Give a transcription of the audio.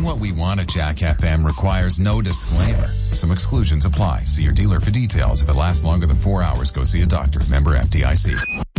what we want at Jack FM requires no disclaimer. Some exclusions apply. See your dealer for details. If it lasts longer than 4 hours, go see a doctor. Member FDIC.